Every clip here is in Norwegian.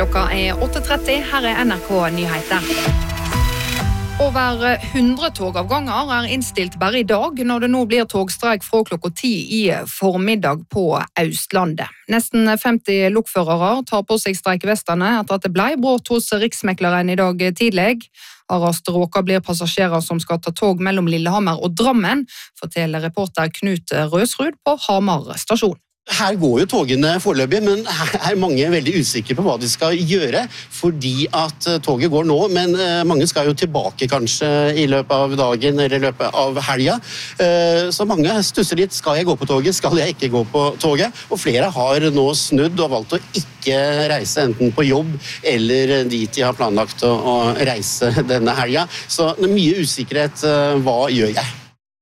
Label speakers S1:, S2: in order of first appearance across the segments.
S1: Klokka 8:30, her NRK Nyheter. Over 100 togavganger innstilt bare I dag, når det nå blir togstreik fra klokka 10 I formiddag på Østlandet. Nesten 50 lokførere tar på seg streikevestene etter at det ble brått hos Riksmekleren I dag tidlig. Hardest råka blir passasjerer som skal ta tog mellom Lillehammer og Drammen, forteller reporter Knut Røsrud på Hamar stasjon.
S2: Her går jo togene foreløpig, men her mange veldig usikre på hva de skal gjøre, fordi at toget går nå, men mange skal jo tilbake kanskje I løpet av dagen eller I løpet av helga. Så mange stusser litt, skal jeg gå på toget, skal jeg ikke gå på toget? Og flere har nå snudd og valgt å ikke reise enten på jobb eller dit de har planlagt å reise denne helga. Så det mye usikkerhet, hva gjør jeg?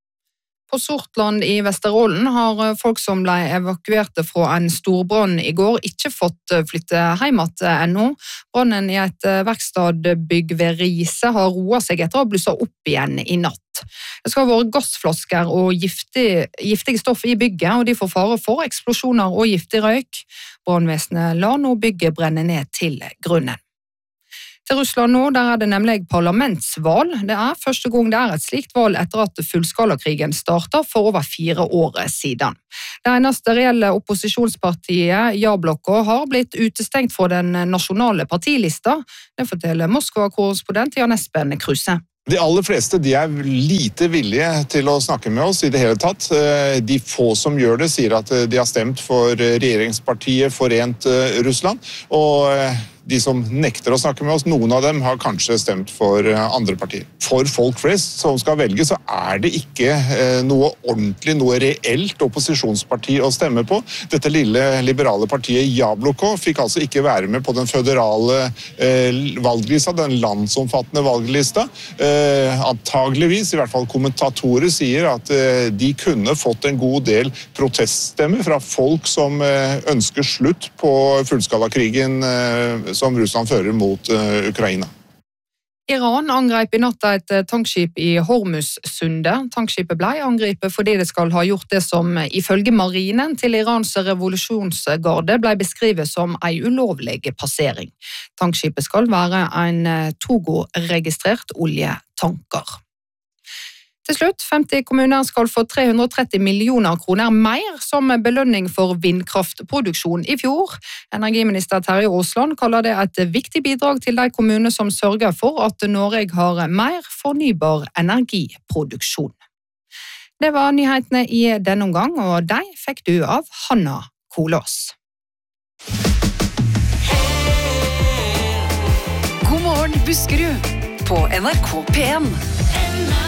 S1: På Sortland I Vesterålen har folk som ble evakuerte fra en storbrann I går ikke fått flytte hjem ennå. Brannen I et verkstadbygg ved Riise har roet seg etter å ha blusset opp igjen I natt. Det skal ha vært gassflasker og giftige stoff I bygget, og de får fare for eksplosjoner og giftig røyk. Brannvesenet lar nå bygget brenne ned til grunnen. Til Russland nå, der det nemlig parlamentsvalg. Det første gang det et slikt valg etter at fullskalakrigen startet for over 4 år siden. Det eneste reelle opposisjonspartiet, Ja-blokka, har blitt utestengt fra den nasjonale partilista. Det forteller Moskva-korrespondent Jan Espen Kruse.
S3: De aller fleste de lite villige til å snakke med oss I det hele tatt. De få som gjør det sier at de har stemt for regjeringspartiet Forent Russland, og de som nekter å snakke med oss, noen av dem har kanskje stemt for andre partier. For folk flest som skal velge, så det ikke noe ordentlig, noe reelt opposisjonsparti å stemme på. Dette lille liberale partiet Ja-blokka fikk altså ikke være med på den føderale valglista, den landsomfattende valglista. Antageligvis, I hvert fall kommentatorer sier at de kunne fått en god del proteststemmer fra folk som ønsker slutt på fullskalakrigen som Russland fører mot Ukraina.
S1: Iran angrep I natt et tankskip I Hormuzsundet. Tankskipet ble angrepet fordi det skal ha gjort det som ifølge marinen til Irans revolusjonsgarde ble beskrevet som en ulovlig passering. Tankskipet skal være en Togo-registrert oljetanker. Til slutt, 50 kommuner skal få 330 millioner kroner mer som belønning for vindkraftproduksjon I fjor. Energiminister Terje Aasland kaller det et viktig bidrag til de kommuner som sørger for at Norge har mer fornybar energiproduksjon. Det var nyhetene I denne omgang, og de fikk du av Hanna Kolås.
S4: God morgen, Buskerud, på NRK P1.